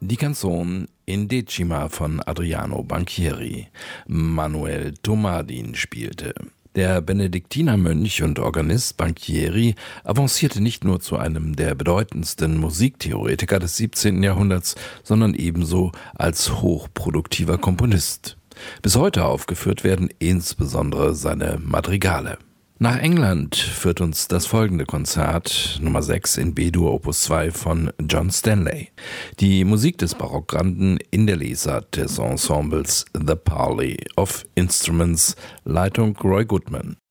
Die Canzone in Decima von Adriano Banchieri. Manuel Tomadin spielte. Der Benediktinermönch und Organist Banchieri avancierte nicht nur zu einem der bedeutendsten Musiktheoretiker des 17. Jahrhunderts, sondern ebenso als hochproduktiver Komponist. Bis heute aufgeführt werden insbesondere seine Madrigale. Nach England führt uns das folgende Konzert, Nummer 6 in B-Dur Opus 2 von John Stanley. Die Musik des Barockgranden in der Lesart des Ensembles The Parley of Instruments, Leitung Roy Goodman.